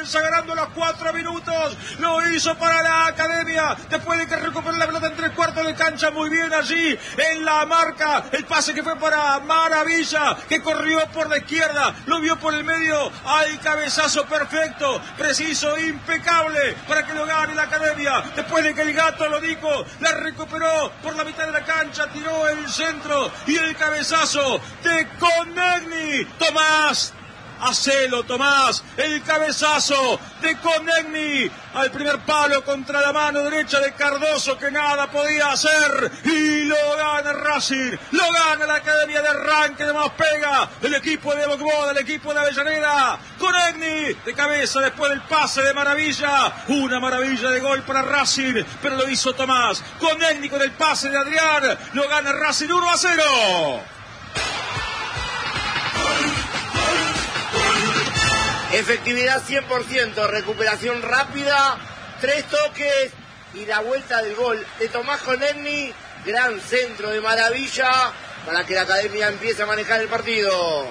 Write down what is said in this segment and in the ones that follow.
comienza ganando los 4 minutos. Lo hizo para la Academia. Después de que recuperó la pelota en 3/4 de cancha. Muy bien allí en la marca. El pase que fue para Maravilla, que corrió por la izquierda. Lo vio por el medio. Al cabezazo perfecto, preciso, impecable, para que lo gane la Academia. Después de que el Gato Lodico la recuperó por la mitad de la cancha, tiró el centro y el cabezazo de Konechny. Tomás, hacelo Tomás, el cabezazo de Konechny al primer palo contra la mano derecha de Cardoso, que nada podía hacer, y lo gana Racing, lo gana la Academia de arranque de más pega, el equipo de Bogboda, el equipo de Avellaneda. Konechny de cabeza después del pase de Maravilla, una maravilla de gol para Racing, pero lo hizo Tomás. Konechny con el pase de Adrián, lo gana Racing 1-0. Efectividad 100%, recuperación rápida, 3 toques y la vuelta del gol de Tomás Konechny. Gran centro de Maravilla para que la Academia empiece a manejar el partido.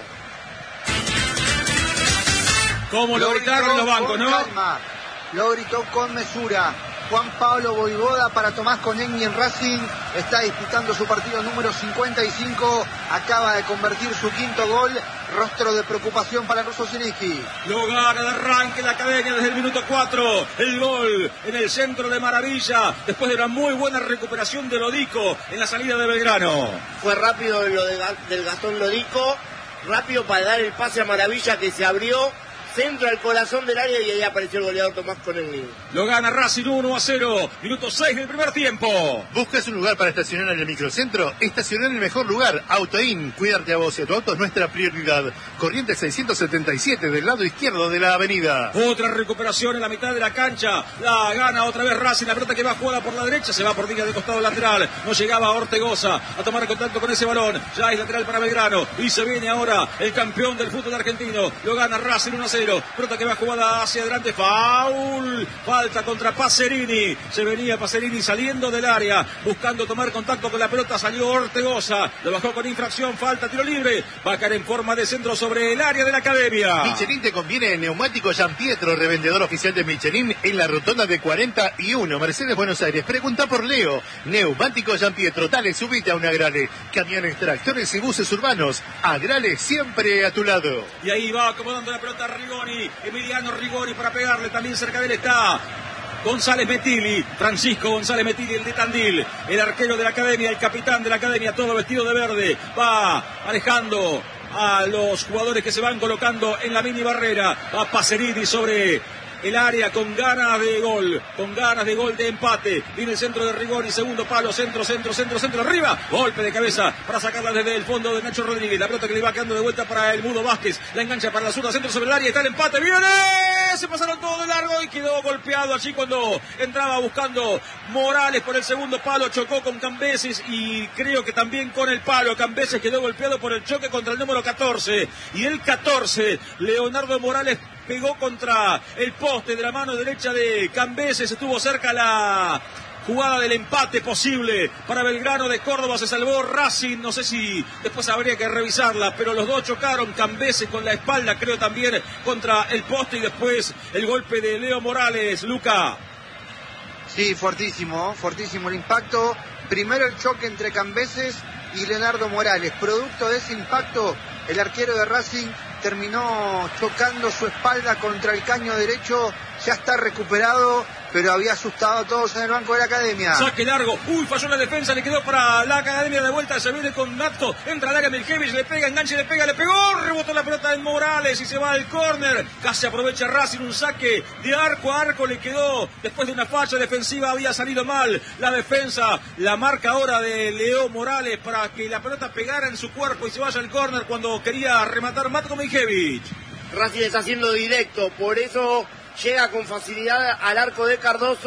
Como lo gritaron en los bancos, ¿no? Calma. Lo gritó con mesura. Juan Pablo Voivoda para Tomás Konechny en Racing. Está disputando su partido número 55. Acaba de convertir su 5º gol. Rostro de preocupación para Russo Zielinski. Lo gana de arranque la Academia desde el minuto 4. El gol en el centro de Maravilla, después de una muy buena recuperación de Lodico en la salida de Belgrano. Fue rápido lo del Gastón Lodico. Rápido para dar el pase a Maravilla, que se abrió. Centro al corazón del área y ahí apareció el goleador Tomás Konechny. Lo gana Racing 1-0, minuto 6 del primer tiempo. ¿Buscas un lugar para estacionar en el microcentro? Estacionar en el mejor lugar, Autoin. Cuidarte a vos y a tu auto es nuestra prioridad. Corrientes 677 del lado izquierdo de la avenida. Otra recuperación en la mitad de la cancha. La gana otra vez Racing. La pelota que va jugada por la derecha se va por línea de costado lateral. No llegaba Ortegoza a tomar contacto con ese balón. Ya es lateral para Belgrano. Y se viene ahora el campeón del fútbol argentino. Lo gana Racing 1-0. Pelota que va jugada hacia adelante. Foul. Falta contra Pacerini. Se venía Pacerini saliendo del área, buscando tomar contacto con la pelota. Salió Ortegoza. Lo bajó con infracción. Falta, tiro libre. Va a caer en forma de centro sobre el área de la Academia. Michelin te conviene en Neumático Gian Pietro, revendedor oficial de Michelin en la rotonda de 41, Mercedes, Buenos Aires. Pregunta por Leo. Neumático Gian Pietro. Dale, subite a un Agrale. Camiones, tractores y buses urbanos. Agrale siempre a tu lado. Y ahí va acomodando la pelota Rigoni. Emiliano Rigoni para pegarle. También cerca de él está González Metilli, Francisco González Metilli, el de Tandil, el arquero de la Academia, el capitán de la Academia, todo vestido de verde. Va alejando a los jugadores que se van colocando en la mini barrera. Va Pacerini sobre el área con ganas de gol de empate. Viene el centro de Rigoni, segundo palo, centro, arriba. Golpe de cabeza para sacarla desde el fondo de Nacho Rodríguez. La pelota que le va quedando de vuelta para el Mudo Vázquez. La engancha para la zurda, centro sobre el área. Está el empate. ¡Viene! Se pasaron todo de largo y quedó golpeado allí cuando entraba buscando Morales por el segundo palo. Chocó con Cambeses y creo que también con el palo. Cambeses quedó golpeado por el choque contra el número 14. Y el 14, Leonardo Morales, pegó contra el poste de la mano derecha de Cambeses. Estuvo cerca la jugada del empate posible para Belgrano de Córdoba. Se salvó Racing, no sé si después habría que revisarla, pero los dos chocaron. Cambeses con la espalda, creo, también contra el poste, y después el golpe de Leo Morales. Luca. Sí, fuertísimo el impacto. Primero el choque entre Cambeses y Leonardo Morales. Producto de ese impacto, el arquero de Racing terminó chocando su espalda contra el caño derecho. Ya está recuperado, pero había asustado a todos en el banco de la Academia. Saque largo, falló la defensa, le quedó para la Academia de vuelta, se viene con Natko, entra al área Miljevic, le pega, enganche, le pegó, rebotó la pelota en Morales y se va al córner. Casi aprovecha Racing, un saque de arco a arco, le quedó después de una falla defensiva, había salido mal la defensa. La marca ahora de Leo Morales para que la pelota pegara en su cuerpo y se vaya al córner cuando quería rematar Matko Miljevic. Racing está haciendo directo, por eso llega con facilidad al arco de Cardoso.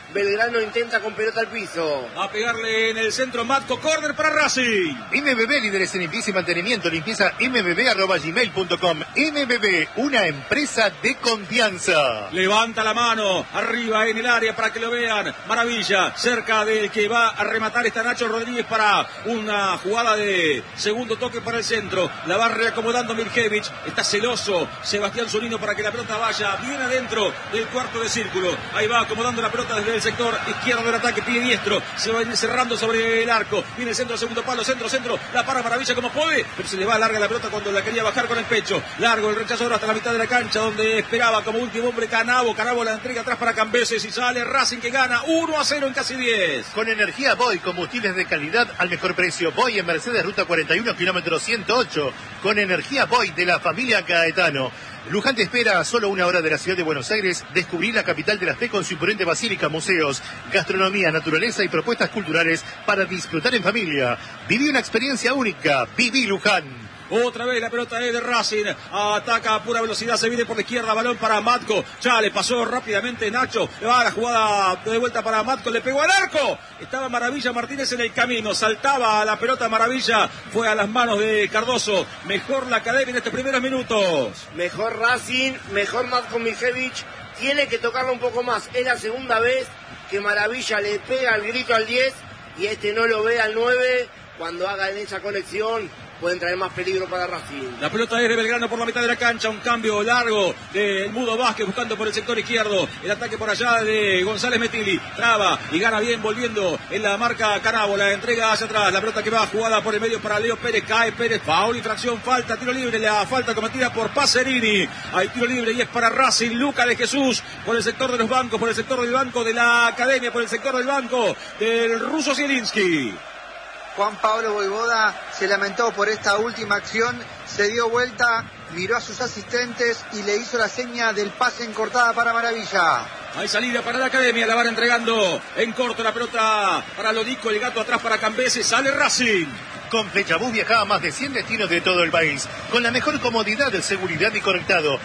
Belgrano intenta con pelota al piso. A pegarle en el centro Matco, córner para Racing. MBB, líderes en limpieza y mantenimiento, limpieza mbb@gmail.com. MBB, una empresa de confianza. Levanta la mano, arriba en el área para que lo vean. Maravilla, cerca del que va a rematar está Nacho Rodríguez para una jugada de segundo toque para el centro. La va reacomodando Mirkevich, está celoso Sebastián Solino para que la pelota vaya bien adentro del cuarto de círculo. Ahí va acomodando la pelota desde el sector izquierdo del ataque, pie diestro, se va cerrando sobre el arco, viene el centro, segundo palo, centro, la para Maravilla como puede, pero se le va larga la pelota cuando la quería bajar con el pecho, largo el rechazo ahora hasta la mitad de la cancha, donde esperaba como último hombre Canavo la entrega atrás para Cambeses y sale Racing que gana 1-0 en casi 10. Con energía Boy, combustibles de calidad al mejor precio. Boy en Mercedes, ruta 41, kilómetro 108, con energía Boy de la familia Caetano. Luján te espera a solo 1 hora de la ciudad de Buenos Aires. Descubrir la capital de la fe con su imponente basílica, museos, gastronomía, naturaleza y propuestas culturales para disfrutar en familia. Viví una experiencia única. Viví Luján. Otra vez la pelota es de Racing, ataca a pura velocidad, se viene por la izquierda, balón para Matco, ya le pasó rápidamente Nacho, va a la jugada de vuelta para Matco, le pegó al arco, estaba Maravilla Martínez en el camino, saltaba a la pelota Maravilla, fue a las manos de Cardoso, mejor la Academia en estos primeros minutos. Mejor Racing, mejor Matko Mirkevich, tiene que tocarlo un poco más, es la segunda vez que Maravilla le pega el grito al 10 y no lo ve al 9, cuando hagan esa conexión pueden traer más peligro para Racing. La pelota es de Belgrano por la mitad de la cancha, un cambio largo del Mudo Vázquez buscando por el sector izquierdo, el ataque por allá de González Metilli, traba y gana bien volviendo en la marca Canavo, la entrega hacia atrás, la pelota que va jugada por el medio para Leo Pérez, cae Pérez, foul, infracción, falta, tiro libre, la falta cometida por Pacerini, hay tiro libre y es para Racing, Luca de Jesús por el sector de los bancos, por el sector del banco de la Academia, por el sector del banco del ruso Zielinski. Juan Pablo Voivoda se lamentó por esta última acción, se dio vuelta, miró a sus asistentes y le hizo la seña del pase en cortada para Maravilla. Hay salida para la Academia, la van entregando en corto la pelota para Lodico, el gato atrás para Cambeses, sale Racing. Con Flechabús viaja a más de 100 destinos de todo el país, con la mejor comodidad, seguridad y conectado.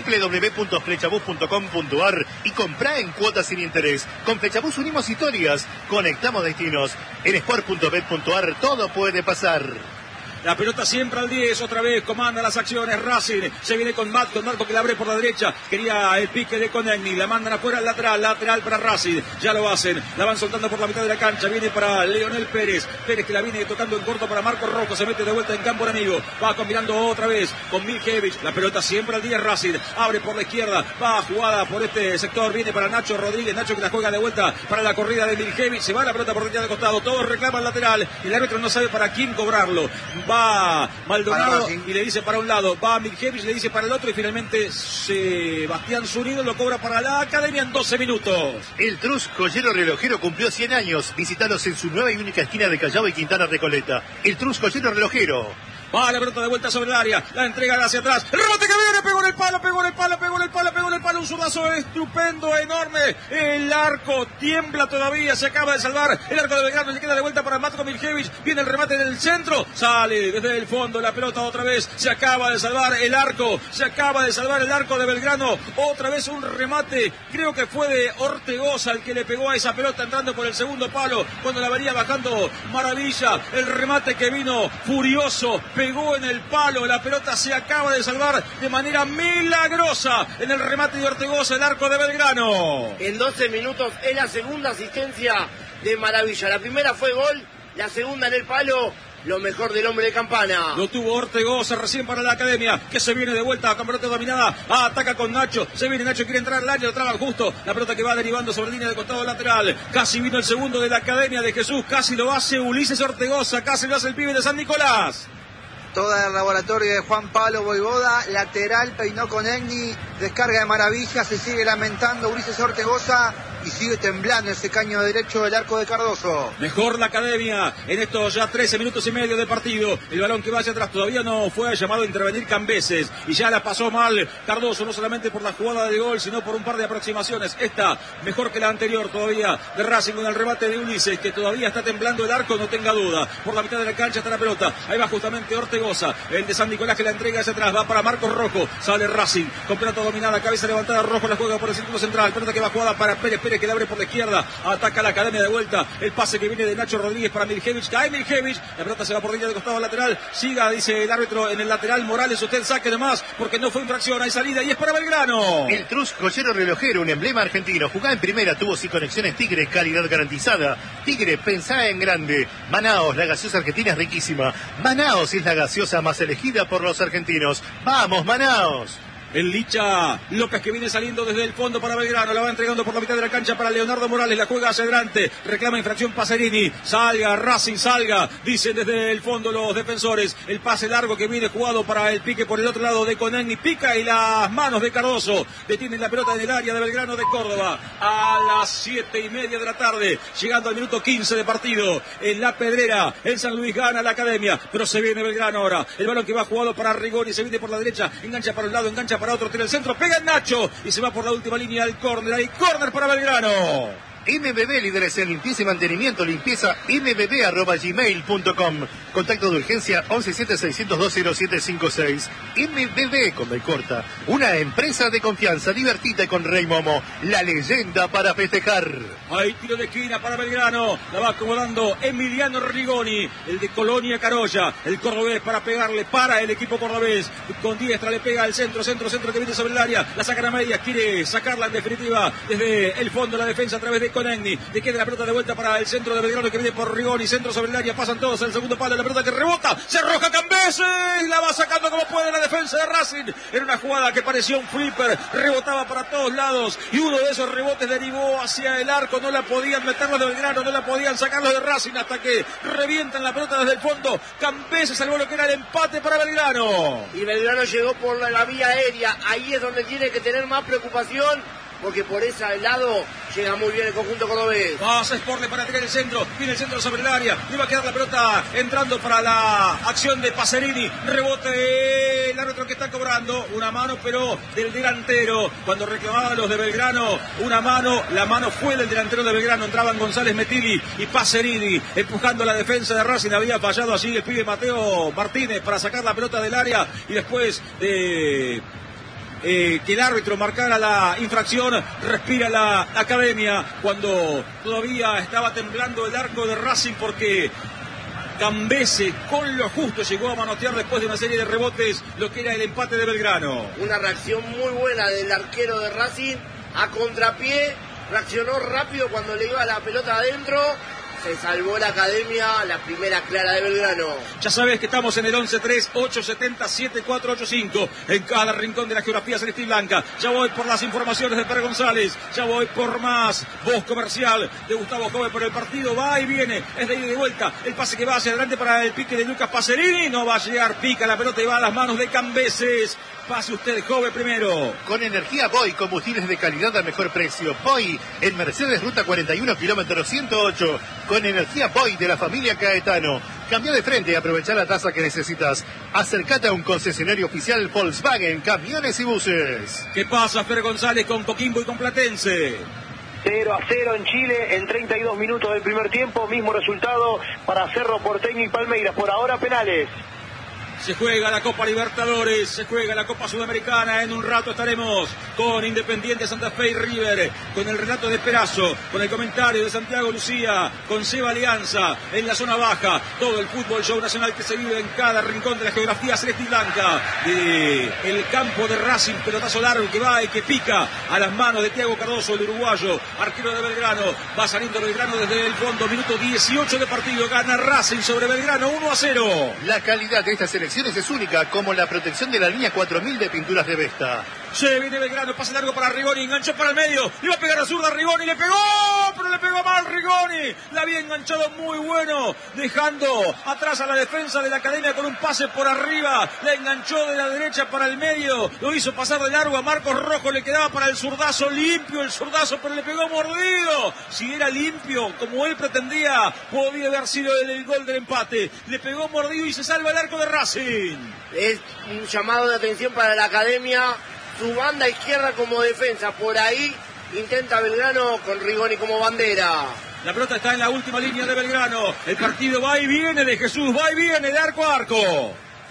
www.flechabús.com.ar y comprá en cuotas sin interés. Con Flechabús unimos historias, conectamos destinos. En sport.bet.ar todo puede pasar. La pelota siempre al 10, otra vez comanda las acciones Racing, se viene con Matco que la abre por la derecha, quería el pique de Conegni, la mandan afuera al lateral para Racing, ya lo hacen, la van soltando por la mitad de la cancha, viene para Leonel Pérez que la viene tocando en corto para Marcos Rojo, se mete de vuelta en campo enemigo, va combinando otra vez con Mirkevich, la pelota siempre al 10 Racing, abre por la izquierda, va jugada por este sector, viene para Nacho Rodríguez, Nacho que la juega de vuelta para la corrida de Mirkevich, se va la pelota por detrás de costado, todos reclaman lateral, el árbitro no sabe para quién cobrarlo, va Maldonado y le dice para un lado, va Mirkevich, le dice para el otro y finalmente Sebastián Zunido lo cobra para la Academia en 12 minutos. El Trus Joyero Relojero cumplió 100 años. Visítalos en su nueva y única esquina de Callao y Quintana Recoleta. El Trus Joyero Relojero. Va la pelota de vuelta sobre el área, la entrega hacia atrás, el rebote que viene, pegó en el palo, un zurdazo estupendo, enorme, el arco tiembla todavía, se acaba de salvar, el arco de Belgrano, le queda de vuelta para Matko Mirkevich, viene el remate del centro, sale desde el fondo, la pelota otra vez, se acaba de salvar el arco de Belgrano, otra vez un remate, creo que fue de Ortegoza el que le pegó a esa pelota entrando por el segundo palo, cuando la venía bajando Maravilla, el remate que vino furioso, pegó en el palo, la pelota se acaba de salvar de manera milagrosa en el remate de Ortegoza, el arco de Belgrano. En 12 minutos es la segunda asistencia de Maravilla, la primera fue gol, la segunda en el palo, lo mejor del hombre de Campana. Lo tuvo Ortegoza recién para la Academia, que se viene de vuelta con pelota dominada, ataca con Nacho, se viene Nacho, quiere entrar al área, lo traba justo, la pelota que va derivando sobre línea de costado lateral, casi vino el segundo de la Academia de Jesús, casi lo hace Ulises Ortegoza, casi lo hace el pibe de San Nicolás. Toda el laboratorio de Juan Pablo Voivoda, lateral, peinó con Egni, descarga de Maravilla, se sigue lamentando Ulises Ortegoza y sigue temblando ese caño derecho del arco de Cardoso. Mejor la Academia en estos ya 13 minutos y medio de partido. El balón que va hacia atrás, todavía no fue llamado a intervenir Cambeses y ya la pasó mal Cardoso, no solamente por la jugada de gol, sino por un par de aproximaciones. Esta mejor que la anterior todavía de Racing con el remate de Ulises, que todavía está temblando el arco, no tenga duda. Por la mitad de la cancha está la pelota, ahí va justamente Ortegoza, el de San Nicolás que la entrega hacia atrás, va para Marcos Rojo, sale Racing, con pelota dominada, cabeza levantada, Rojo la juega por el círculo central, pelota que va jugada para Pérez Tigre que le abre por la izquierda. Ataca la Academia de vuelta. El pase que viene de Nacho Rodríguez para Miljevich. Cae Miljevich. La pelota se va por línea de costado lateral. Siga, dice el árbitro en el lateral. Morales, usted saque nomás porque no fue infracción. Hay salida y es para Belgrano. El Trus Joyero Relojero, un emblema argentino. Jugá en primera, tuvo sin conexiones Tigre, calidad garantizada. Tigre, pensá en grande. Manaos, la gaseosa argentina es riquísima. Manaos es la gaseosa más elegida por los argentinos. ¡Vamos, Manaos! El Licha López que viene saliendo desde el fondo para Belgrano, la va entregando por la mitad de la cancha para Leonardo Morales, la juega hacia adelante, reclama infracción Pacerini, salga Racing, salga, dicen desde el fondo los defensores, el pase largo que viene jugado para el pique por el otro lado de Conagni, pica y las manos de Cardoso, detienen la pelota en el área de Belgrano de Córdoba, a las 7:30 de la tarde, llegando al minuto 15 de partido, en La Pedrera, en San Luis gana la Academia, pero se viene Belgrano ahora, el balón que va jugado para Rigoni, se viene por la derecha, engancha para un lado, engancha para otro, tira el centro, pega el Nacho y se va por la última línea al córner. Hay córner para Belgrano. MBB, líderes en limpieza y mantenimiento, limpieza mbb@gmail.com. Contacto de urgencia 1176020756. MBB con B corta, una empresa de confianza divertida y con Rey Momo, la leyenda para festejar. Hay tiro de esquina para Belgrano, la va acomodando Emiliano Rigoni, el de Colonia Carolla, el cordobés para pegarle para el equipo cordobés, con diestra le pega al centro que viene sobre el área, la sacan a medias, quiere sacarla en definitiva desde el fondo la defensa a través de Conagni, le queda la pelota de vuelta para el centro de Belgrano que viene por Rigoni, centro sobre el área, pasan todos al segundo palo, la pelota que rebota, se arroja Cambeses, la va sacando como puede la defensa de Racing, era una jugada que parecía un flipper, rebotaba para todos lados y uno de esos rebotes derivó hacia el arco, no la podían meterlo de Belgrano, no la podían sacarlo de Racing hasta que revientan la pelota desde el fondo, Cambeses salvó lo que era el empate para Belgrano. Y Belgrano llegó por la vía aérea, ahí es donde tiene que tener más preocupación, porque por ese lado llega muy bien el conjunto cordobés. Pasa Sportle para tirar el centro, viene el centro sobre el área, le va a quedar la pelota entrando para la acción de Pacerini, rebote el árbitro que está cobrando, una mano pero del delantero, cuando reclamaban los de Belgrano, una mano, la mano fue del delantero de Belgrano, entraban González Metilli y Pacerini, empujando la defensa de Racing, había fallado allí el pibe Mateo Martínez para sacar la pelota del área y después de... que el árbitro marcara la infracción, respira la Academia cuando todavía estaba temblando el arco de Racing porque Cambese con lo justo llegó a manotear después de una serie de rebotes lo que era el empate de Belgrano. Una reacción muy buena del arquero de Racing a contrapié, reaccionó rápido cuando le iba la pelota adentro. Se salvó la Academia, la primera clara de Belgrano. Ya sabes que estamos en el 11-3-870-7485, en cada rincón de la geografía celeste y blanca. Ya voy por las informaciones de Pérez González, ya voy por más voz comercial de Gustavo Jove por el partido, va y viene, es de ida y de vuelta, el pase que va hacia adelante para el pique de Lucas Pacerini, no va a llegar, pica la pelota y va a las manos de Cambeses. Pase usted, Jove, primero. Con energía Boy, combustibles de calidad al mejor precio. Boy, en Mercedes, ruta 41, kilómetro 108. Con energía Boy de la familia Caetano. Cambia de frente y aprovecha la tasa que necesitas. Acércate a un concesionario oficial Volkswagen, camiones y buses. ¿Qué pasa, Fer González, con Coquimbo y con Platense? 0-0 en Chile en 32 minutos del primer tiempo. Mismo resultado para Cerro Porteño y Palmeiras. Por ahora penales. Se juega la Copa Libertadores, se juega la Copa Sudamericana. En un rato estaremos con Independiente Santa Fe y River, con el relato de Perazo, con el comentario de Santiago Lucía, con Seba Alianza en la zona baja. Todo el fútbol show nacional que se vive en cada rincón de la geografía celeste y blanca. El campo de Racing, pelotazo largo que va y que pica a las manos de Thiago Cardoso, el uruguayo, arquero de Belgrano. Va saliendo Belgrano desde el fondo, minuto 18 de partido. Gana Racing sobre Belgrano 1-0. La calidad de esta selección es única, como la protección de la línea 4000 de pinturas de Vesta. Se viene Belgrano, pase largo para Rigoni, enganchó para el medio, iba a pegar a zurda Rigoni, le pegó, pero le pegó mal Rigoni, la había enganchado muy bueno, dejando atrás a la defensa de la Academia con un pase por arriba, la enganchó de la derecha para el medio, lo hizo pasar de largo a Marcos Rojo, le quedaba para el zurdazo, limpio el zurdazo, pero le pegó mordido. Si era limpio, como él pretendía, podía haber sido el gol del empate, le pegó mordido y se salva el arco de Racing. Es un llamado de atención para la Academia, su banda izquierda como defensa, por ahí intenta Belgrano con Rigoni como bandera. La pelota está en la última línea de Belgrano, el partido va y viene de Jesús, va y viene de arco a arco.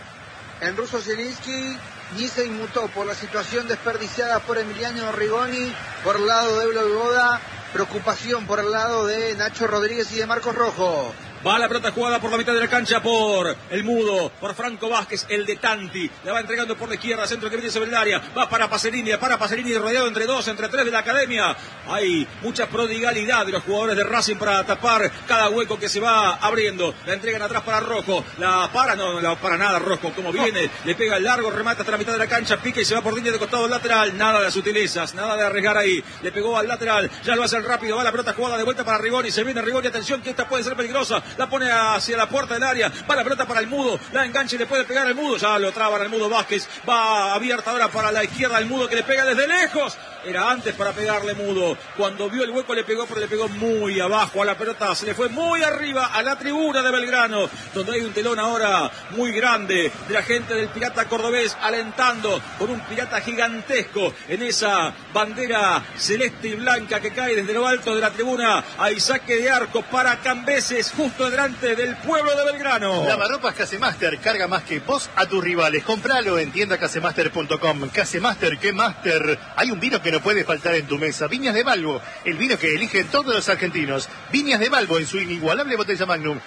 En ruso Zielinski ni se inmutó por la situación desperdiciada por Emiliano Rigoni por el lado de Blogoda. preocupación por el lado de Nacho Rodríguez y de Marcos Rojo. Va la pelota jugada por la mitad de la cancha por el Mudo, por Franco Vázquez, el de Tanti. La va entregando por la izquierda, centro que viene sobre el área. Va para Pacerini rodeado entre 2, entre 3 de la academia. Hay mucha prodigalidad de los jugadores de Racing para tapar cada hueco que se va abriendo. La entregan atrás para Rojo. No la para nada Rojo. Como viene, le pega el largo, remata hasta la mitad de la cancha, pica y se va por línea de costado lateral. Nada de sutilezas, nada de arriesgar ahí. Le pegó al lateral, ya lo hace el rápido. Va la pelota jugada de vuelta para Rigoni. Se viene Rigoni, atención que esta puede ser peligrosa. La pone hacia la puerta del área, va la pelota para el Mudo, la engancha y le puede pegar al Mudo, ya lo traban al Mudo Vázquez, va abierta ahora para la izquierda el Mudo que le pega desde lejos, era antes para pegarle Mudo, cuando vio el hueco le pegó, pero le pegó muy abajo a la pelota, se le fue muy arriba a la tribuna de Belgrano, donde hay un telón ahora muy grande de la gente del Pirata Cordobés, alentando con un pirata gigantesco en esa bandera celeste y blanca que cae desde lo alto de la tribuna. Hay saque de arco para Cambeses, justo delante del pueblo de Belgrano. Lavarropas Casemaster, carga más que vos a tus rivales. Compralo en tiendacasemaster.com. Casemaster, ¿qué Master? Hay un vino que no puede faltar en tu mesa. Viñas de Balbo, el vino que eligen todos los argentinos. Viñas de Balbo en su inigualable botella Magnum.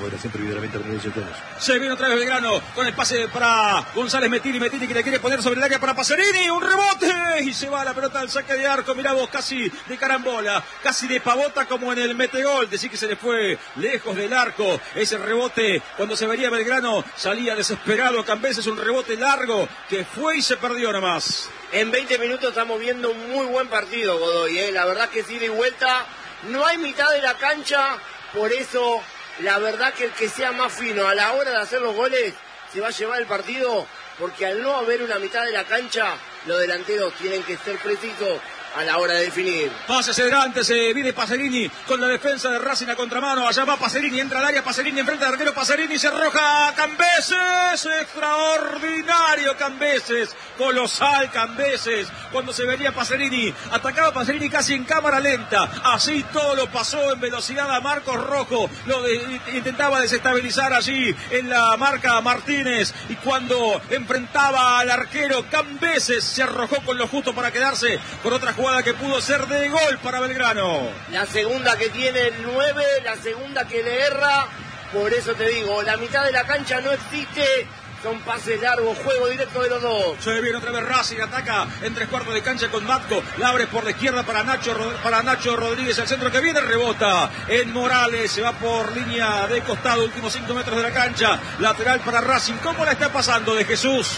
Se viene otra vez Belgrano con el pase para González Mettini que le quiere poner sobre el área para Pacerini. Un rebote y se va la pelota al saque de arco. Mirá vos, casi de carambola, casi de pavota como en el metegol. Decir que se le fue lejos del arco. Ese rebote, cuando se vería Belgrano, salía desesperado Cambeses, un rebote largo que fue y se perdió nomás. En 20 minutos estamos viendo un muy buen partido, Godoy, La verdad que sí, de vuelta, no hay mitad de la cancha, por eso la verdad que el que sea más fino a la hora de hacer los goles se va a llevar el partido, porque al no haber una mitad de la cancha, los delanteros tienen que ser precisos a la hora de definir. Pase hacia adelante, se viene Pacerini con la defensa de Racing a contramano. Allá va Pacerini, entra al área, Pacerini enfrente del arquero, Pacerini se arroja Cambeses, extraordinario Cambeses, colosal Cambeses. Cuando se venía Pacerini, atacaba Pacerini casi en cámara lenta. Así todo lo pasó en velocidad a Marcos Rojo, intentaba desestabilizar allí en la marca Martínez. Y cuando enfrentaba al arquero, Cambeses se arrojó con lo justo para quedarse con otra jugada que pudo ser de gol para Belgrano. La segunda que tiene el 9, la segunda que le erra, por eso te digo, la mitad de la cancha no existe, son pases largos, juego directo de los dos. Se viene otra vez Racing, ataca en 3/4 de cancha con Matco, la abre por la izquierda para Nacho Rodríguez, el centro que viene, rebota en Morales, se va por línea de costado, últimos 5 metros de la cancha, lateral para Racing. ¿Cómo la está pasando de Jesús?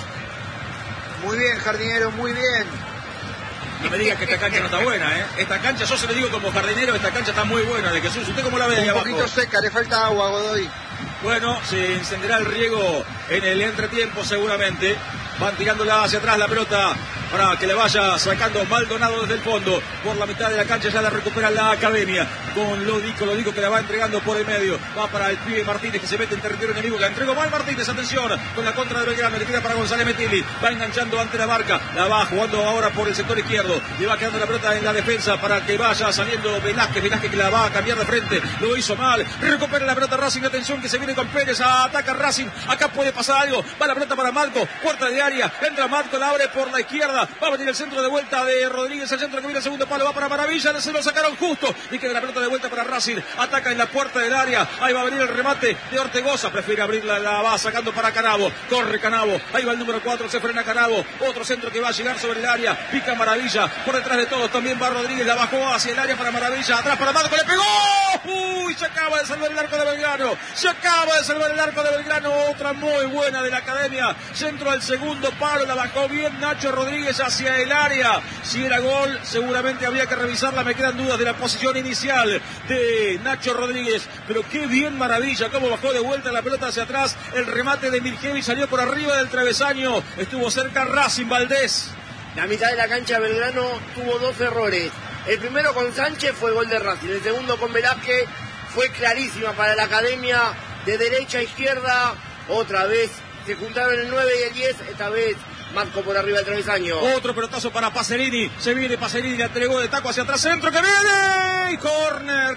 Muy bien, Jardinero, muy bien. No me digas que esta cancha no está buena, ¿eh? Esta cancha, yo se lo digo como jardinero, esta cancha está muy buena de Jesús. ¿Usted cómo la ve ahí abajo? Un poquito seca, le falta agua, Godoy. Bueno, se encenderá el riego en el entretiempo seguramente. Van tirándola hacia atrás la pelota para que le vaya sacando Maldonado desde el fondo. Por la mitad de la cancha ya la recupera la academia. Con Lodico que la va entregando por el medio. Va para el pibe Martínez que se mete en territorio enemigo. La entregó mal Martínez, atención. Con la contra de Belgrano, le queda para González Mettini. Va enganchando ante la marca. La va jugando ahora por el sector izquierdo. Le va quedando la pelota en la defensa para que vaya saliendo Velázquez que la va a cambiar de frente. Lo hizo mal. Recupera la pelota Racing. Atención que se viene con Pérez. Ataca Racing. Acá puede pasar algo. Va la pelota para Marco. Puerta de área. Entra Marco. La abre por la izquierda. Va a venir el centro de vuelta de Rodríguez. El centro que viene el segundo palo. Va para Maravilla. Se lo sacaron justo. Y queda la pelota de vuelta para Racing. Ataca en la puerta del área. Ahí va a venir el remate de Ortegoza. Prefiere abrirla. La va sacando para Canavo. Corre Canavo. Ahí va el número 4. Se frena Canavo. Otro centro que va a llegar sobre el área. Pica Maravilla. Por detrás de todos también va Rodríguez. La bajó hacia el área para Maravilla. Atrás para Marco. Le pegó. Uy, se acaba de salvar el arco de Belgrano. Se acaba de salvar el arco de Belgrano. Otra muy buena de la academia. Centro al segundo palo. La bajó bien Nacho Rodríguez hacia el área. Si era gol, seguramente habría que revisarla. Me quedan dudas de la posición inicial de Nacho Rodríguez. Pero qué bien Maravilla. Cómo bajó de vuelta la pelota hacia atrás. El remate de Miljevic salió por arriba del travesaño. Estuvo cerca Racing Valdés. La mitad de la cancha Belgrano tuvo 2 errores. El primero con Sánchez fue gol de Racing. El segundo con Velázquez fue clarísima para la academia. De derecha a izquierda, otra vez se juntaron el 9 y el 10. Esta vez Matco por arriba del travesaño. Otro pelotazo para Pacerini. Se viene Pacerini, la entregó de taco hacia atrás, centro que viene. Corner.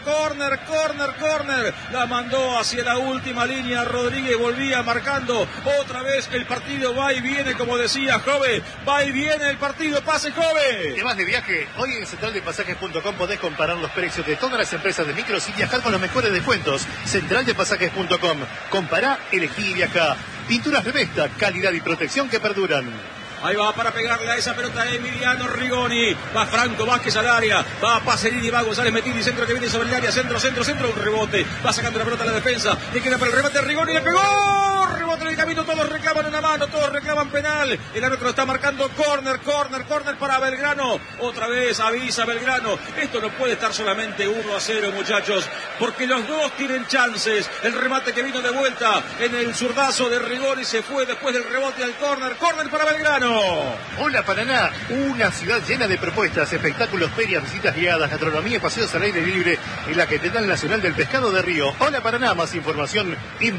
La mandó hacia la última línea. Rodríguez volvía marcando otra vez el partido. Va y viene, como decía Jove. Va y viene el partido. Pase, Jove. ¿Te vas de viaje? Hoy en centraldepasajes.com podés comparar los precios de todas las empresas de micros y viajar con los mejores descuentos. Centraldepasajes.com. Compará, elegí y viajá. Pinturas Revesta, calidad y protección que perduran. Ahí va para pegarle a esa pelota Emiliano Rigoni. Va Franco Vázquez al área. Va Pacerini, va González Mettini. Centro que viene sobre el área. Centro. Un rebote. Va sacando la pelota a la defensa. Le queda para el remate. Rigoni le pegó. Rebote en el camino. Todos reclaman una mano. Todos reclaman penal. El árbitro está marcando corner para Belgrano. Otra vez avisa Belgrano. Esto no puede estar solamente 1-0, muchachos. Porque los dos tienen chances. El remate que vino de vuelta en el zurdazo de Rigoni se fue después del rebote al corner. Corner para Belgrano. Hola Paraná, una ciudad llena de propuestas, espectáculos, ferias, visitas guiadas, gastronomía y paseos al aire libre en la Catedral Nacional del Pescado de Río. Hola Paraná, más información en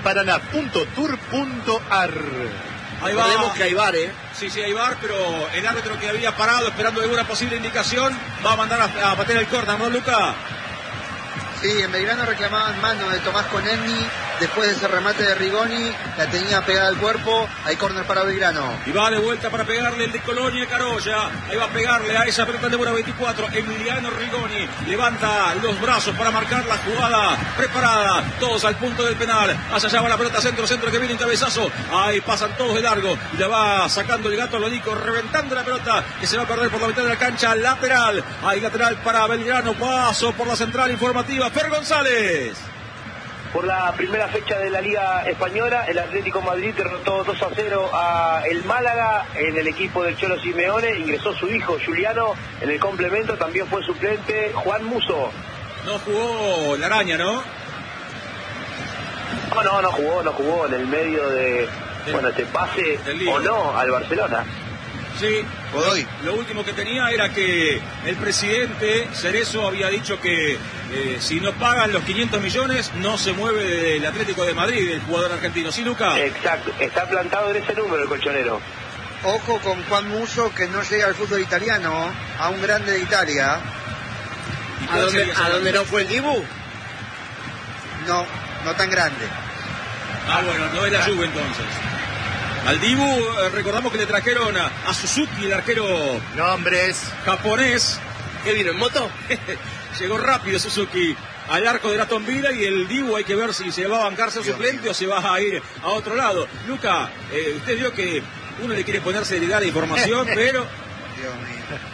paraná.tour.ar. Ahí va. Recordemos que hay bar, Sí, hay bar, pero el árbitro que había parado esperando alguna posible indicación va a mandar a patear el córner, ¿no, Luca? Sí, en Belgrano reclamaban mano de Tomás Conenni. Después de ese remate de Rigoni, la tenía pegada al cuerpo. Hay córner para Belgrano. Y va de vuelta para pegarle el de Colonia Carolla. Ahí va a pegarle a esa pelota de número 24. Emiliano Rigoni levanta los brazos para marcar la jugada preparada. Todos al punto del penal. Hacia allá va la pelota centro que viene un cabezazo. Ahí pasan todos de largo. Y la va sacando el gato Lodico, reventando la pelota que se va a perder por la mitad de la cancha. Lateral. Hay lateral para Belgrano. Paso por la central informativa. Fer González. Por la primera fecha de la Liga Española, el Atlético Madrid derrotó 2-0 a el Málaga en el equipo del Cholo Simeone. Ingresó su hijo Juliano en el complemento, también fue suplente Juan Musso. No jugó la araña, ¿no? No jugó en el medio de este pase o no al Barcelona. Sí, lo último que tenía era que el presidente Cerezo había dicho que si no pagan los 500 millones no se mueve del Atlético de Madrid el jugador argentino. ¿Sí, Luca? Exacto, está plantado en ese número el colchonero. Ojo con Juan Musso, que no llega al fútbol italiano, a un grande de Italia. ¿A dónde no fue el Dibu? No tan grande. Bueno, no es la Juve entonces. Al Dibu, recordamos que le trajeron a Suzuki, el arquero nombres japonés. ¿Qué vino, en moto? Llegó rápido Suzuki al arco de Aston Villa y el Dibu hay que ver si se va a bancarse suplente o se va a ir a otro lado. Luca, usted vio que uno le quiere poner seriedad de información, pero... Dios mío.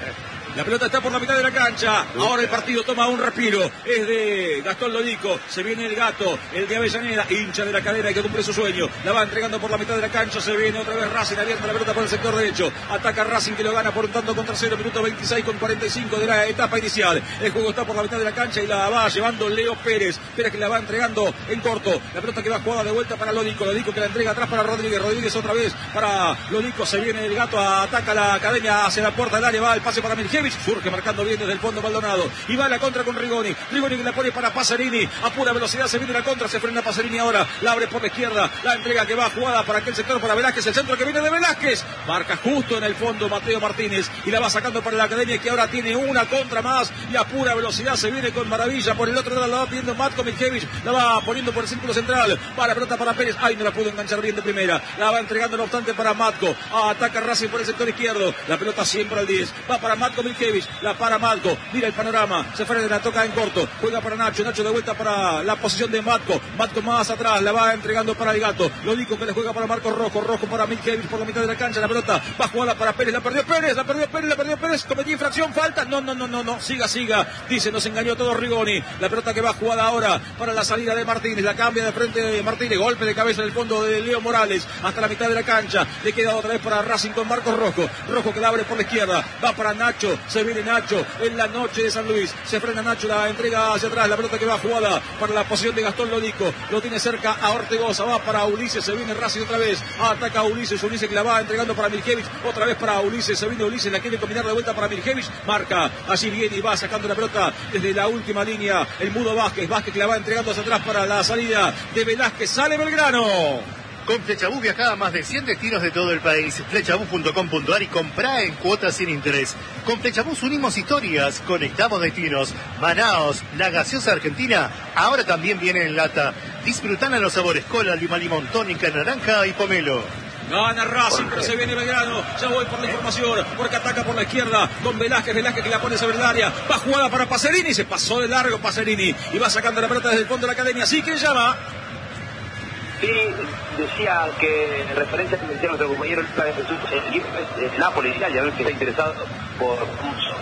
La pelota está por la mitad de la cancha. Ahora el partido toma un respiro. Es de Gastón Lodico. Se viene el gato, el de Avellaneda, hincha de la cadera y que cumple su sueño. La va entregando por la mitad de la cancha. Se viene otra vez Racing, abierta la pelota por el sector derecho. Ataca Racing que lo gana por un tanto contra 0. Minuto 26 con 45 de la etapa inicial. El juego está por la mitad de la cancha y la va llevando Leo Pérez. Pérez que la va entregando en corto. La pelota que va jugada de vuelta para Lodico. Lodico que la entrega atrás para Rodríguez. Rodríguez otra vez para Lodico. Se viene el gato, ataca la academia hacia la puerta del área. Va el pase para Miljevic. Surge marcando bien desde el fondo Maldonado. Y va a la contra con Rigoni. Rigoni que la pone para Pacerini. A pura velocidad se viene la contra. Se frena Pacerini ahora. La abre por la izquierda. La entrega que va jugada para aquel sector para Velázquez. El centro que viene de Velázquez. Marca justo en el fondo Mateo Martínez. Y la va sacando para la academia que ahora tiene una contra más. Y a pura velocidad se viene con maravilla. Por el otro lado la va pidiendo Matko Miljevic. La va poniendo por el círculo central. Va la pelota para Pérez. Ay, no la pudo enganchar bien de primera. La va entregando no obstante para Matko. Ataca Racing por el sector izquierdo. La pelota siempre al 10. Va para Matko Miljevic. La para Matko. Mira el panorama. Se frena, la toca en corto. Juega para Nacho. Nacho de vuelta para la posición de Matko. Matko más atrás. La va entregando para el gato. Lodico que le juega para Marcos Rojo. Rojo para Miljevic por la mitad de la cancha. La pelota va jugada para Pérez. La perdió Pérez. La perdió Pérez. Cometió infracción. Falta. No. Siga. Dice, nos engañó todo Rigoni. La pelota que va jugada ahora para la salida de Martínez. La cambia de frente de Martínez. Golpe de cabeza en el fondo de Leo Morales. Hasta la mitad de la cancha. Le queda otra vez para Racing con Marcos Rojo. Rojo que la abre por la izquierda. Va para Nacho. Se viene Nacho en la noche de San Luis. Se frena Nacho. La entrega hacia atrás. La pelota que va jugada para la posición de Gastón Lodico. Lo tiene cerca a Ortegoza. Va para Ulises. Se viene Racing otra vez. Ataca a Ulises. Ulises que la va entregando para Miljevic. Otra vez para Ulises. Se viene Ulises. La quiere combinar de vuelta para Miljevic. Marca. Allí viene y va sacando la pelota desde la última línea. El Mudo Vázquez. Vázquez que la va entregando hacia atrás para la salida de Velázquez. Sale Belgrano. Con Flechabús viajá a más de 100 destinos de todo el país. Flechabús.com.ar y comprá en cuotas sin interés. Con Flechabús unimos historias, conectamos destinos. Manaos, la gaseosa argentina, ahora también viene en lata. Disfrután a los sabores cola, lima, limón, tónica, naranja y pomelo. Gana Racing, pero se viene Belgrano. Ya voy por la información, porque ataca por la izquierda con Velázquez que la pone sobre el área. Va jugada para Pacerini, se pasó de largo Pacerini y va sacando la pelota desde el fondo de la academia. ¿Sí? ¿Quién llama? Sí, decía que en referencia a que decía nuestro compañero el equipo es Nápoles, ya ver que está interesado por Musso.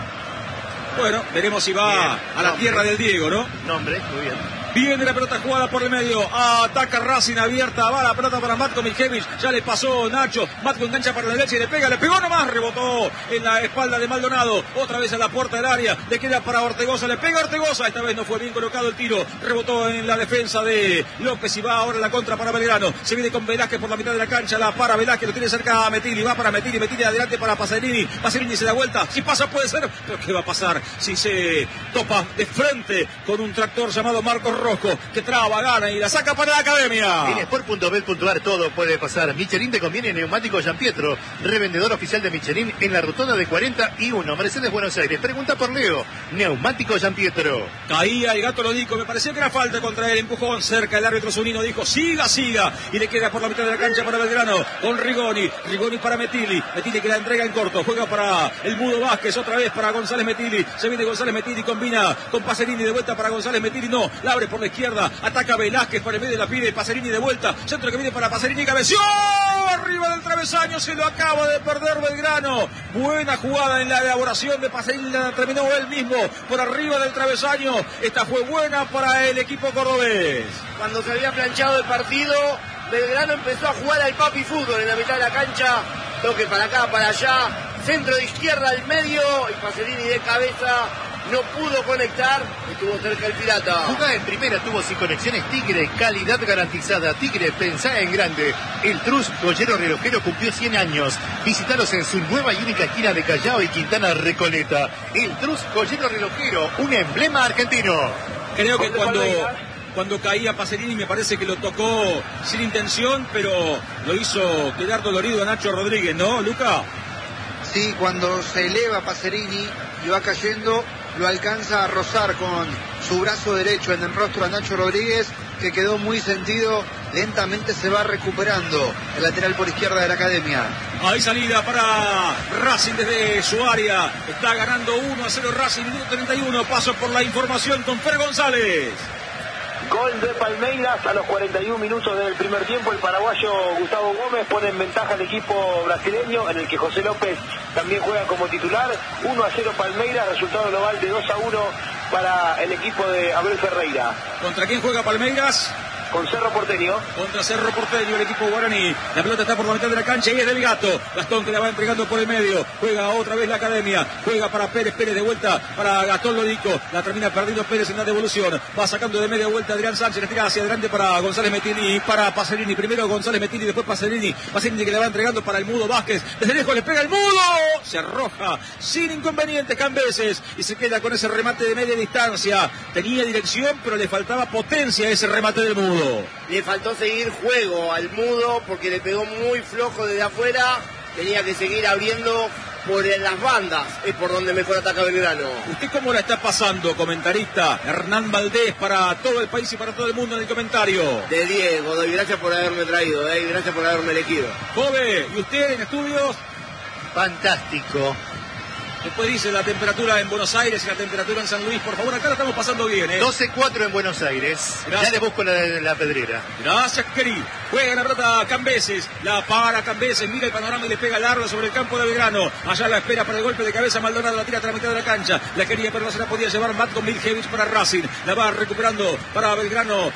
Bueno, veremos si va a la tierra del Diego, ¿no? Nombre, muy bien. Viene la pelota jugada por el medio. Ataca Racing abierta. Va la pelota para Matko Miljevich. Ya le pasó Nacho. Matko engancha para la derecha y le pega. Le pegó nomás. Rebotó en la espalda de Maldonado. Otra vez a la puerta del área. Le queda para Ortegoza. Le pega Ortegoza. Esta vez no fue bien colocado el tiro. Rebotó en la defensa de López y va ahora la contra para Belgrano. Se viene con Velázquez por la mitad de la cancha. La para Velázquez. Lo tiene cerca a Metilli. Va para Metilli. Metilli adelante para Pacerini. Pacerini se da vuelta. Si pasa puede ser. Pero ¿qué va a pasar si se topa de frente con un tractor llamado Marcos Rosco? Que gana y la saca para la academia. En sport.bet.ar todo puede pasar. Michelin te conviene neumático Giampietro, revendedor oficial de Michelin en la rotonda de 41, Mercedes, Buenos Aires. Pregunta por Leo, neumático Giampietro. Caía el Gato Lodico, me pareció que era falta contra él, empujón cerca, el árbitro Zunino dijo siga, y le queda por la mitad de la cancha para Belgrano, con Rigoni para Metilli que la entrega en corto, juega para el Mudo Vázquez, otra vez para González Metilli, se viene González Metilli, combina con Pacerini de vuelta para González Metilli, no, la abre por la izquierda, ataca Velázquez por el medio, la pide Pacerini de vuelta, centro que viene para Pacerini, cabeció arriba del travesaño, se lo acaba de perder Belgrano. Buena jugada en la elaboración de Pacerini, la terminó él mismo por arriba del travesaño. Esta fue buena para el equipo cordobés. Cuando se había planchado el partido, Belgrano empezó a jugar al papi fútbol en la mitad de la cancha, toque para acá, para allá, centro de izquierda al medio y Pacerini de cabeza no pudo conectar, estuvo cerca el Pirata. Jugada en primera, tuvo sin conexiones Tigre, calidad garantizada. Tigre, pensá en grande. El Trus Joyero Relojero cumplió 100 años. Visítalos en su nueva y única esquina de Callao y Quintana Recoleta. El Trus Joyero Relojero, un emblema argentino. Creo que cuando caía Pacerini me parece que lo tocó sin intención, pero lo hizo quedar dolorido a Nacho Rodríguez, ¿no, Luca? Sí, cuando se eleva Pacerini y va cayendo, lo alcanza a rozar con su brazo derecho en el rostro a Nacho Rodríguez, que quedó muy sentido, lentamente se va recuperando el lateral por izquierda de la academia. Hay salida para Racing desde su área, está ganando 1-0 Racing, minuto 31, paso por la información con Fer González. Gol de Palmeiras a los 41 minutos del primer tiempo. El paraguayo Gustavo Gómez pone en ventaja al equipo brasileño, en el que José López también juega como titular. 1-0 Palmeiras, resultado global de 2-1 para el equipo de Abel Ferreira. ¿Contra quién juega Palmeiras? Con Cerro Porteño. Contra Cerro Porteño, el equipo guaraní. La pelota está por la mitad de la cancha y es del Gato. Gastón que la va entregando por el medio. Juega otra vez la academia. Juega para Pérez de vuelta para Gastón Lodico. La termina perdiendo Pérez en la devolución. Va sacando de media vuelta Adrián Sánchez. La tira hacia adelante para González Metilli y para Pacerini. Primero González Metilli, después Pacerini. Pacerini que la va entregando para el Mudo Vázquez. Desde lejos le pega el Mudo. Se arroja sin inconvenientes Cambeses y se queda con ese remate de media distancia. Tenía dirección, pero le faltaba potencia a ese remate del Mudo. Le faltó seguir juego al Mudo porque le pegó muy flojo desde afuera. Tenía que seguir abriendo por las bandas. Es por donde mejor ataca Belgrano. ¿Usted cómo la está pasando, comentarista? Hernán Valdés para todo el país y para todo el mundo en el comentario. De Diego, doy gracias por haberme traído, gracias por haberme elegido. Jove, ¿y usted en estudios? Fantástico. Después dice la temperatura en Buenos Aires y la temperatura en San Luis. Por favor, acá la estamos pasando bien, 12-4 en Buenos Aires. Gracias. Ya le busco la pedrera. Gracias, querido. Juega la pelota Cambeses. La para Cambeses. Mira el panorama y le pega largo sobre el campo de Belgrano. Allá la espera para el golpe de cabeza. Maldonado la tira hasta la mitad de la cancha. La quería, pero no se la podía llevar. Matko Miljevich para Racing. La va recuperando para Belgrano.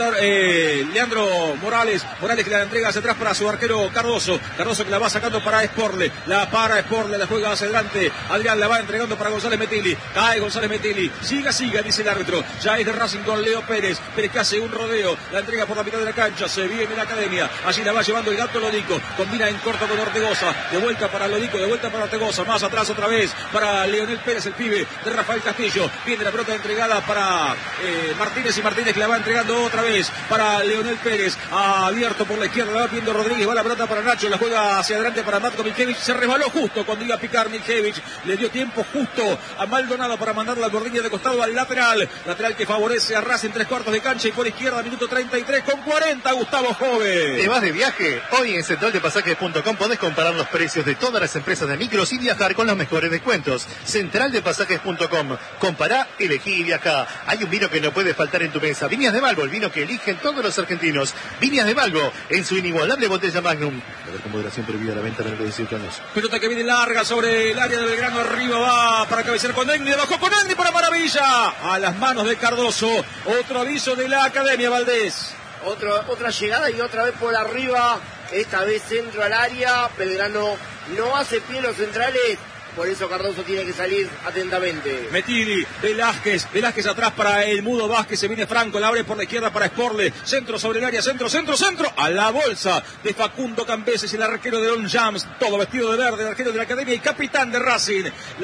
Leandro Morales. Morales que la entrega hacia atrás para su arquero Cardoso. Cardoso que la va sacando para Sporle. La para Sporle. La juega hacia adelante. Adrián la va entregando para González Metilli. Cae González Metilli. Siga, dice el árbitro. Ya es de Racing con Leo Pérez. Pérez que hace un rodeo. La entrega por la mitad de la cancha. Se viene la academia. Allí la va llevando el gato Lodico. Combina en corto con Ortegoza. De vuelta para Lodico. De vuelta para Ortegoza. Más atrás otra vez para Leonel Pérez, el pibe de Rafael Castillo. Viene la pelota entregada para Martínez. Y Martínez que la va entregando otra vez para Leonel Pérez. Abierto por la izquierda. La va viendo Rodríguez. Va la pelota para Nacho. La juega hacia adelante para Matko Milkevich. Se resbaló justo cuando iba a picar Milkevich. Le dio tiempo justo a Maldonado para mandarla al bordilla de costado al lateral. Lateral que favorece a Racing, 3/4 de cancha y por izquierda, minuto 33 con 40, Gustavo Jove. ¿Te vas de viaje? Hoy en centraldepasajes.com podés comparar los precios de todas las empresas de micros y viajar con los mejores descuentos. Centraldepasajes.com. Compará, elegí y viajá. Hay un vino que no puede faltar en tu mesa. Viñas de Balbo, el vino que eligen todos los argentinos. Viñas de Balbo, en su inigualable botella Magnum. A ver, con moderación prohibida la venta menor de 18 años. Pelota que viene larga sobre el área de Belgrano, arriba va para cabecear con Negri, bajó con Negri para Maravilla. A las manos de Cardoso. Otro aviso de la Academia, Valdés. Otra llegada y otra vez por arriba, esta vez centro al área. Belgrano no hace pie los centrales, por eso Cardoso tiene que salir atentamente. Metilli, Velázquez atrás para el Mudo Vázquez, se viene Franco, la abre por la izquierda para Sporle, centro sobre el área, centro, a la bolsa de Facundo Cambeses, el arquero de Don Jams, todo vestido de verde, el arquero de la Academia y capitán de Racing.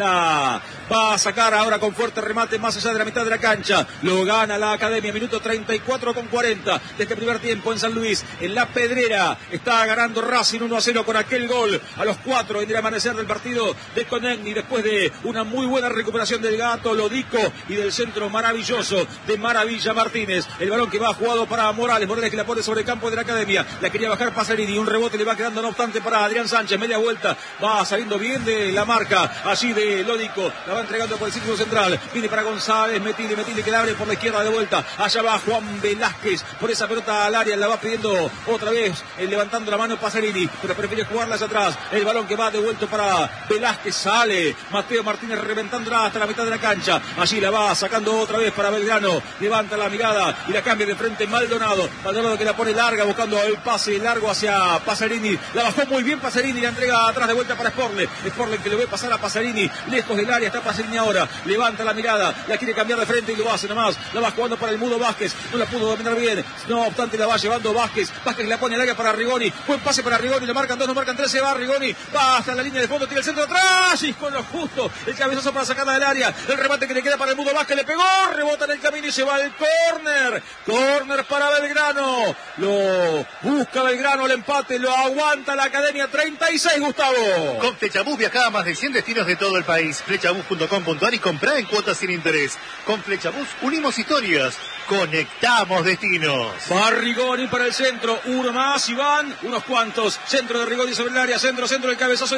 La va a sacar ahora con fuerte remate más allá de la mitad de la cancha, lo gana la Academia, minuto 34 con 40 de este primer tiempo en San Luis, en La Pedrera, está ganando Racing 1-0 con aquel gol a los 4 en el amanecer del partido de Conegni, después de una muy buena recuperación del gato Lodico y del centro maravilloso de Maravilla Martínez. El balón que va jugado para Morales que la pone sobre el campo de la Academia. La quería bajar Pasarini, un rebote le va quedando no obstante para Adrián Sánchez. Media vuelta, va saliendo bien de la marca allí de Lodico. La va entregando por el círculo central. Viene para González, Metilli que la abre por la izquierda de vuelta. Allá va Juan Velázquez por esa pelota al área. La va pidiendo otra vez, levantando la mano Pasarini, pero prefiere jugarla hacia atrás. El balón que va devuelto para Velázquez, sale Mateo Martínez reventándola hasta la mitad de la cancha. Allí la va sacando otra vez para Belgrano. Levanta la mirada y la cambia de frente Maldonado que la pone larga buscando el pase largo hacia Pasarini. La bajó muy bien Pasarini, la entrega atrás de vuelta para Sporle que lo ve pasar a Pasarini lejos del área. Está Pasarini ahora, levanta la mirada, la quiere cambiar de frente y lo hace nomás. La va jugando para el Mudo Vázquez, no la pudo dominar bien, no obstante la va llevando Vázquez la pone al área para Rigoni. Buen pase para Rigoni, le marcan 2, no marcan 3, se va Rigoni, va hasta la línea de fondo, tira el centro atrás y con lo justo el cabezazo para sacarla del área. El remate que le queda para el Mudo Vázquez, le pegó, rebota en el camino y se va el córner para Belgrano. Lo busca Belgrano, el empate, lo aguanta la Academia. 36, Gustavo. Con Flechabús viajá a más de 100 destinos de todo el país. Flechabús.com.ar y comprá en cuotas sin interés. Con Flechabús unimos historias, conectamos destinos. Va Rigoni para el centro, uno más y van unos cuantos. Centro de Rigoni sobre el área, centro, el cabezazo.